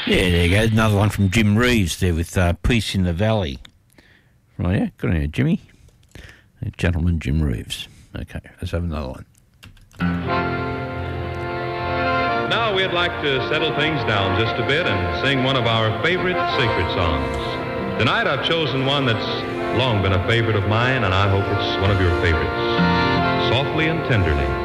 Yeah, there you go. Another one from Jim Reeves there with Peace in the Valley. Right, yeah, good on you, Jimmy. Gentleman Jim Reeves. Okay, let's have another one. Now we'd like to settle things down just a bit and sing one of our favorite sacred songs. Tonight I've chosen one that's long been a favorite of mine, and I hope it's one of your favorites. Softly and Tenderly.